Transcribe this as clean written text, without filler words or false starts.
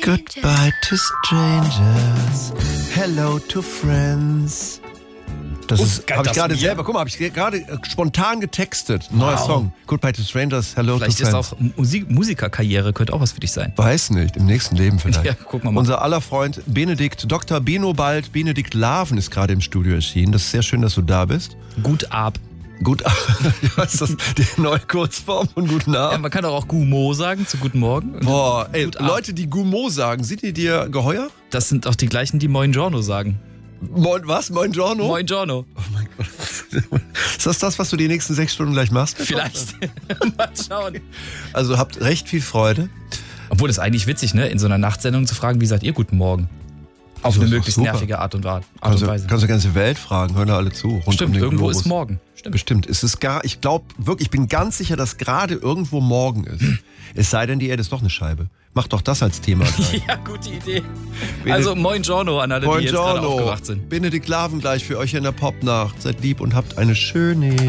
Goodbye to strangers, hello to friends. Das habe ich gerade selber, guck mal, habe ich gerade spontan getextet. Neuer Song. Goodbye to strangers, hello Vielleicht to friends. Vielleicht ist auch Musikerkarriere, könnte auch was für dich sein. Weiß nicht, im nächsten Leben vielleicht. Ja, gucken wir mal. Unser aller Freund Benedikt, Dr. Benobald, Benedikt Laven ist gerade im Studio erschienen. Das ist sehr schön, dass du da bist. Gut ab. Gut, ja, ist das die neue Kurzform von Guten Abend? Ja, man kann doch auch Gumo sagen zu Guten Morgen. Boah, ey, Leute, die Gumo sagen, sind die dir geheuer? Das sind auch die gleichen, die Moin Giorno sagen. Was? Moin Giorno? Moin Giorno. Oh mein Gott. Ist das, was du die nächsten 6 Stunden gleich machst? Vielleicht. Mal schauen. Also habt recht viel Freude. Obwohl, das ist eigentlich witzig, ne? In so einer Nachtsendung zu fragen, wie seid ihr Guten Morgen? Auf eine möglichst nervige Art und Weise. Kannst du die ganze Welt fragen, hören da alle zu. Rund Stimmt, um den irgendwo Globus. ist morgen. Stimmt. Bestimmt. Ich glaube wirklich, ich bin ganz sicher, dass gerade irgendwo morgen ist. Es sei denn, die Erde ist doch eine Scheibe. Mach doch das als Thema. Ja, gute Idee. Also Moin Giorno an alle, die jetzt gerade aufgewacht sind. Benedikt Laven gleich für euch in der Popnacht. Seid lieb und habt eine schöne